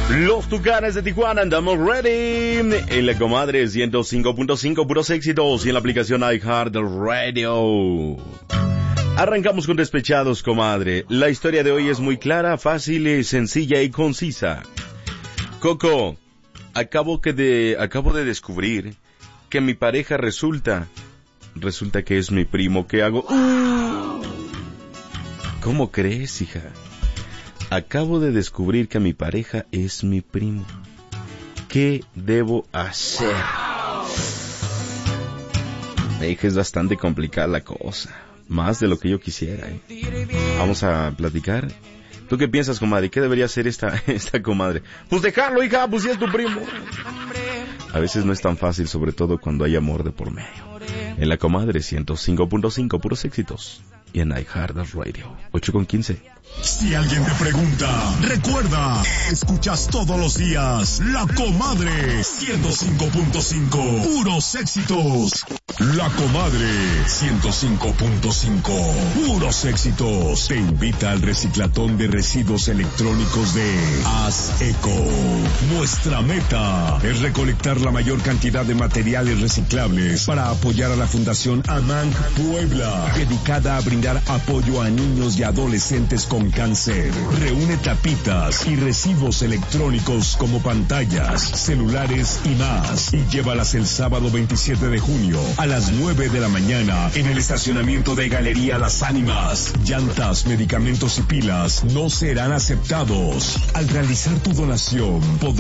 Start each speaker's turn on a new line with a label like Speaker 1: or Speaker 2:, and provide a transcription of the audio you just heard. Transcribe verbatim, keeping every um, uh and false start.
Speaker 1: Los Tucanes de Tijuana, andamos ready. En la comadre ciento cinco punto cinco, puros éxitos. Y en la aplicación iHeartRadio. Arrancamos con Despechados, comadre. La historia de hoy es muy clara, fácil, sencilla y concisa. Coco, acabo, que de, acabo de descubrir que mi pareja resulta... Resulta que es mi primo. ¿Qué hago? ¿Cómo crees, hija? Acabo de descubrir que mi pareja es mi primo. ¿Qué debo hacer? Me dije, es bastante complicada la cosa. Más de lo que yo quisiera, ¿eh? Vamos a platicar. ¿Tú qué piensas, comadre? ¿Qué debería hacer esta, esta comadre? Pues dejarlo, hija, pues si es tu primo. A veces no es tan fácil, sobre todo cuando hay amor de por medio. En la comadre ciento cinco punto cinco, puros éxitos. Y en iHeartRadio, ocho con quince.
Speaker 2: Si alguien te pregunta, recuerda, escuchas todos los días La Comadre ciento cinco punto cinco, puros éxitos. La Comadre ciento cinco punto cinco, puros éxitos. Te invita al reciclatón de residuos electrónicos de Haz Eco. Nuestra meta es recolectar la mayor cantidad de materiales reciclables para apoyar a la Fundación AMANC Puebla, dedicada a brindar apoyo a niños y adolescentes con cáncer. Reúne tapitas y residuos electrónicos como pantallas, celulares y más, y llévalas el sábado veintisiete de junio a las nueve de la mañana en el estacionamiento de Galería Las Ánimas. Llantas, medicamentos y pilas no serán aceptados. Al realizar tu donación, podrás